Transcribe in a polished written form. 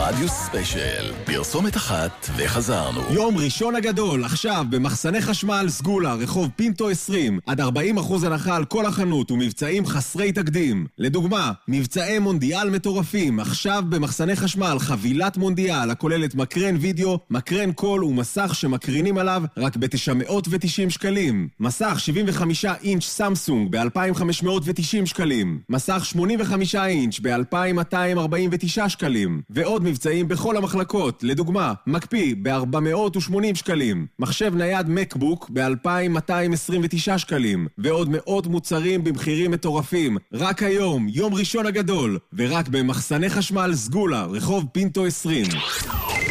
רדיו ספיישל, פרסומת אחת וחזרנו. יום ראשון הגדול, עכשיו במחסני חשמל סגולה, רחוב פינטו 20, עד 40% הנחה על כל החנות ומבצעים חסרי תקדים. לדוגמה, מבצעי מונדיאל מטורפים, עכשיו במחסני חשמל חבילת מונדיאל הכוללת מקרן וידאו, מקרן קול ומסך שמקרינים עליו רק ב-990 שקלים. מסך 75 אינץ' סמסונג ב-2,590 שקלים. מסך 85 אינץ' ב-2,249 שקלים. ועוד מבצעים בכל המחלקות, לדוגמה, מקפיא ב-480 שקלים. מחשב נייד מקבוק ב-2,229 שקלים. ועוד מאות מוצרים במחירים מטורפים. רק היום, יום ראשון הגדול, ורק במחסני חשמל סגולה, רחוב פינטו 20.